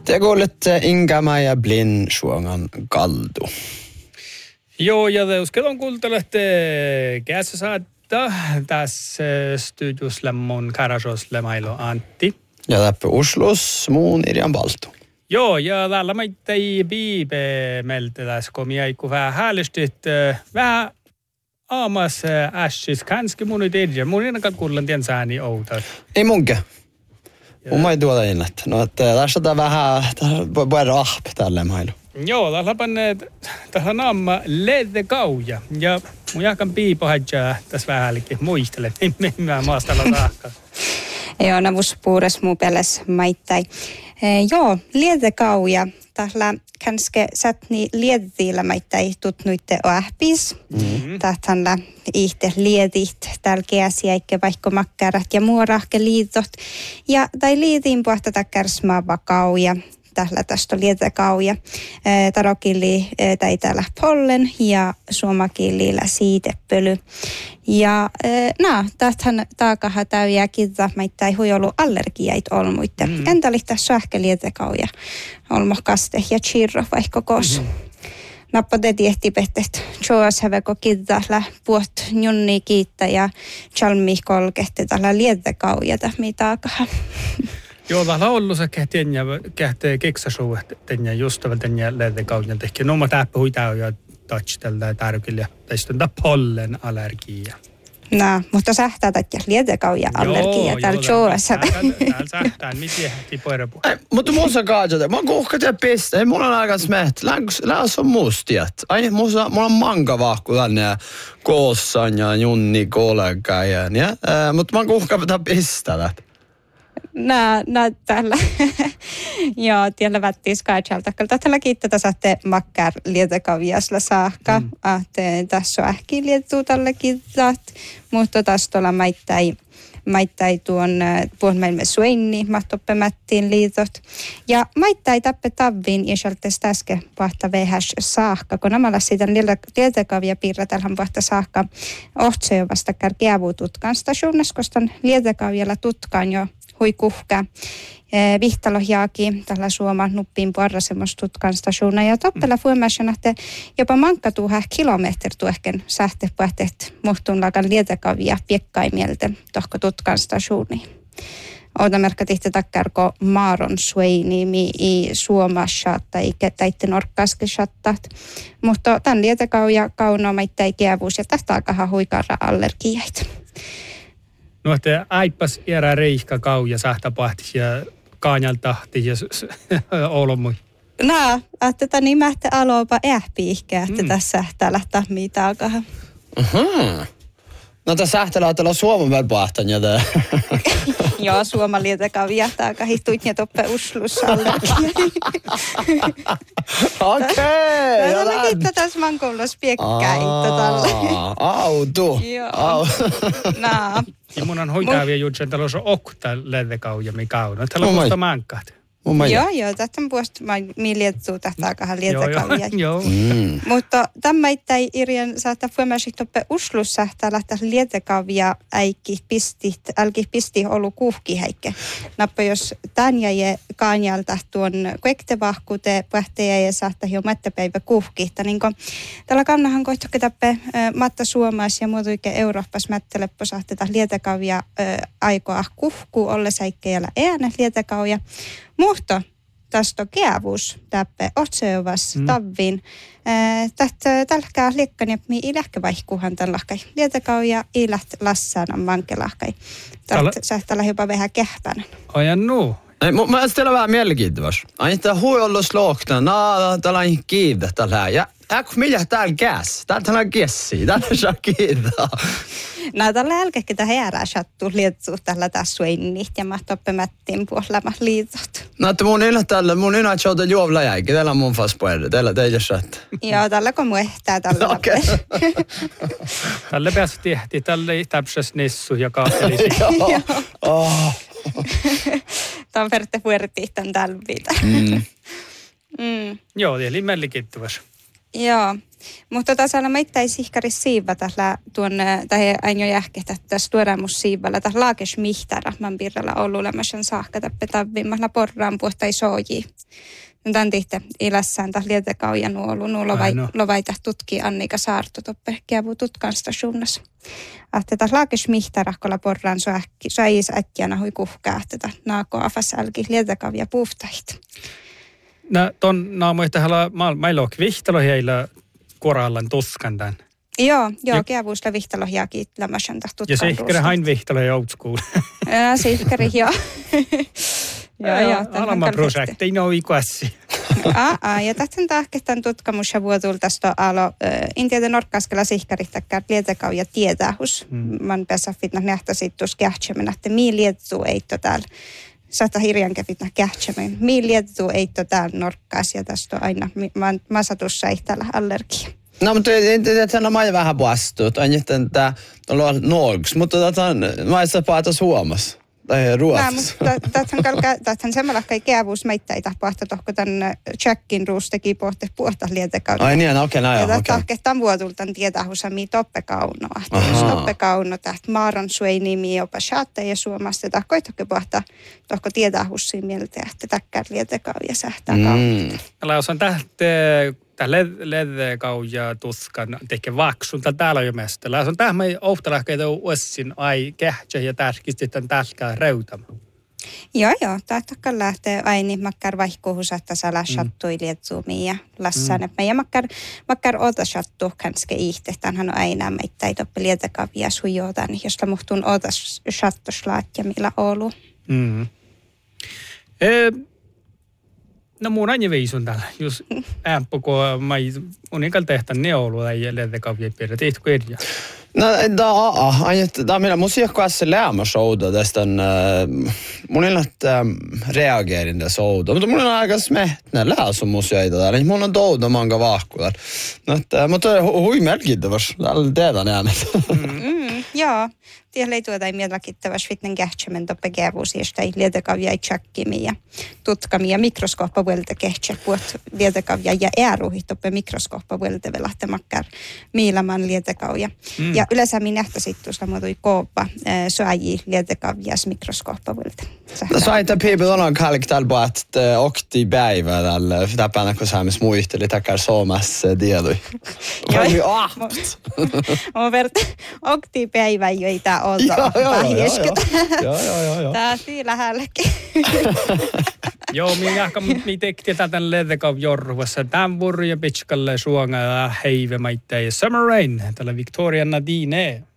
Te kuulette Inga-Maija Blin suongan kaldu. Joo, ja te uskelon kuuntelette kässä saattaa tässä studiosle mun karasosle Mailo Antti. Ja läpi Uslus muun Irjan Valtu. Joo, ja täällä meitä ei biibe meiltä tässä, kun minä eiku vähän häällystyt, vähän aamas ässis, kanski mun nyt edessä. Mun ennakaan kuulen tien sääni outa. Ei munke. Mun ei tuoda innat. No, että tässä on vähän, voi rahp tälle Mailu. Joo, täällä on naamma Lede Kauja. Ja mun jahkan biipo hajaa tässä vähällekin muistele, mä maastalla saakka. Joo, navus puures muu peles maittai. Joo, Lede Kauja. Tällä kanske sättni liedillä maittai tutnuitte oahpis. Tähtänllä ihte liedit, täällä käsiäikke vaikka makkarat ja muorahke liitot. Ja tai liitin puhta takkarsmaava kauja. Tällä tästä Lede Kauja. Tarokili tai täällä pollen ja suomakilillä siitepöly. Ja tähthän taakaha täyjää kitta maittai hui ollut allergiait olmuitte. Entä lihtä sähkö Lede Kauja? Olmo kaste ja chirro vaikka kos. Nappote tiehtipetet. Joas häveko kittää puot junni kiittää ja chalmi kolkehti tällä Lede Kauja taakaha. Joo, täällä on ollut se kähtee keksasuu, että justavat tänne Lede Kaujan tehtiin. No mä täppä huitaa ja touch tällä tärkillä. Tästä on pollen allergia. No, mutta sähtää tätä Lede Kauja allergia täällä Joassa. Täällä sähtää, mitä tipoirapu. Mutta musta kaajata, mä kuhkat ja pistä. Ei mulla on aika smeht. Lähes on mustiat. Ai, mulla on manka vahku tänne koossan ja junni kollega ja mutta mä kuhkat ja pistä. Nää tällä. Joo, tiellä vättis kaitsalta. Kyllä tällä kiittää saatte makkar Lede Kauviasla saakka. Tässä on ähki lietuu tällä kiittää. Mutta tässä tuolla maittai tuon puhumme suinni, mahtoppe mättiin liitot. Ja maittai tappe tavviin ja sieltä äsken pahta VHS saakka. Kun nämä siitä Lede Kauvia piirrätälhän pahta saakka ohtsejo vasta kärkiävuu tutkaan stationas, koska Lede Kauvialla tutkaan jo hui kuhka. Vihtalohjaaki tällä Suomen nuppiin puolella semmoista tutkan stationa. Ja toppella fuimässä nähtä jopa mankatuuhä kilometri tuohken sähtepuhteet muhtun lakan Lede Kauvia piekkaimieltä tohko tutkan stationiin. Outamerkka tihti takkarko maaron sueini i Suomassa tai täitte norkkaske shattat. Mutta tämän Lede Kauja kaunoa maittai kiavuus ja tästä aikahan huikarra allergiait. No, että aippas erää reihka Kauja sähtäpahtis ja kaanjaltahti ja olomui. No, että tämä nimähtä aloipa ähpiihkä, että tässä sähtää mitä aikahan. No tässä sähtälä on tällä Suomen välpahtan ja tää. Joo, Suomen Lede Kauvia taaka hihtuit ja toppe Uslus allergia. Okei. Tällä kiittää tässä mankoulus piekkäitä tällä. Autu. Joo. No. Ja mun on hoitavia juttuja, että täällä on okta Lede Kauja, mikä on. Täällä on musta mankkaat. Joo, tästä on puolesta miljettuu tästä aikahan Lede Kauvia. Joo. Mutta tämä ei irjan saattaa puhumaisesti toppe Uslussa, että lähtee Lede Kauvia älki pisti ollut kuhki häikke. Nappa jos tämän jäi kaanjalta tuon kuektevahkute pähteä ja saattaa jo mättäpäivä kuhki. Niin tällä kannahan kohtuukin täppe matta Suomais ja muutuikin Euroopassa mätteleppo saattaa Lede Kauvia aikoa kuhku olle säikkejällä äänä Lede Kauja. Mutta tästä on kiavuus täppe otseuvas tavviin. Tällä liekkaan ja mi ilähkä vaihkuuhan tällä lahkai. Lede Kauja iläht lassaan on vankelahkai. Tällä jopa vähän kähpänä. Ajan nuu. Mä ställer vähän mielenkiintoista. Aina huollu slokta, täällä on kiinni tällä. Ja millä täällä käs? Täällä on kessi, täällä saa kiinnittää. No tällä älkäkin tähän järää sattuu lietsuu tällä tässä innit ja mahtoppe mättiin puolella liitot. No että mun ylä tjouta juovla jäikin, täällä on mun fast puolella, täällä teitä satt. Joo, tällä kun muehtää tällä. Okei. Tällä pääsi tehti, tällä ei täpsäs nissu ja kahtelisi. Joo. Tämä on verti huerti tämän talviita. Joo, eli mellikittuvassa. Joo. Mutta tasalla meitä ei sihkari siiva tällä tuonne, tai aina jähketä tässä tuoremus siivalla, tässä laakes mihtara, man pirralla ollulemassa saakka tappetavimmalla porraan puhta isoji. Tämän tihte ilässään tässä lietekauja nuolu, lovaita tutki Annika Saarto toppe kiavu tutkanstationassa. Että tässä laakes mihtara, kolla porraan sais ätjänä hui kuhkaa, että naako afasälki lietekauja puhtait. No, ton naamoihtahalla meillä on vihtalohjeilla korallan tuskan tämän. Joo, kiavuusla vihtalohjaakin lämmäsän tutkan. Ja sihkeri hain vihtalohja old school. Sihkeri, joo. Alama projekti, ei ole ikuassi. Ja tähän tahkehtan tutkamus ja vuotuul tästä alo. Intiaten norkkaskella sihkarittakkään lietekau ja tietähus. Man pesafit nähtäisit tuossa kähtsämän, että mii liettuu eito täällä. Sata hirjankepit kähtsämän. Mii liettuu eito täällä norkkaas ja tästä aina masatussa ei täällä allergia. No, mutta tämä on vähän vastuut. Aina tämä on norks, mutta mä en saa päätä Suomessa. Tai Ruotsissa. Tähän samalla kai keavuus meitä ei tapahtu tohko tämän Jackin ruusteki puhta lietekauden. Ai niin, okei. Ja tahkehtaan vuotultan tietähusami toppekaunoa. Jos toppekauno täht maaran suei nimi jopa shaatte ja suomasta tahkoitokke puhta tohko tietähussiin mieltä, että täkkään lietekauja ja sähtää kautta. Tällä osan ledekauja tuskan teke vaksunta täällä on jo mesta. Läs on tähän me ohtalahkeita uussin ai kähtsä ja tärkisti tämän tälkää reutama. Joo, tahtakkaan lähtee aini makkar vaihkuhus, että sala shattui lietsuumi ja lassaan. Ja makkar ota shattu kanske ihte. Tänhän on aina meitä ei toppe lietekavia sujotaan, josta muhtuun ota shattuslaat ja millä olu. No mun aina viisun täällä, jos ämpö, kun mä unikal tehtaan neulua ja lietekavia piirrä, teetkö edjää? No, tämä on minä musiikkaassa lämmäsouda tästä, mun ei reageerin tässä outoa, mutta mun on aika smehtnä lähes on musiikka täällä, niin mun on touda manga vahkular. Mutta hui merkittävästi, täällä teetään äänet. Joo, tiellä ei tuota ei mielläkittävästi fitnen kähtsämen toppe kävuus, josta ei lietekavia ei tjakkimi ja tutkami ja mikroskooppa vuelta kähtsä puhut lietekavia ja ääruhi toppe mikroskooppa vuelta velahte makkar miilaman lietekavia. Ja yleensä minä nähtäisit tuosta muutui kooppa soaji lietekavjas mikroskooppa vuelta. Saita piipit on kallik täällä puhut okti päivä täällä, täpänä kun saamis muisteli takar Suomessa tiedui. Joo, on verta okti päivä ei tää olta pähieskytä. Joo. Tää on lähelläkin. Joo, minä tektiin tämän ledekav jorvassa. Tämän vuoron ja pitskalle suonga heive maittain Summer Rain. Tällä Victoria Nadine.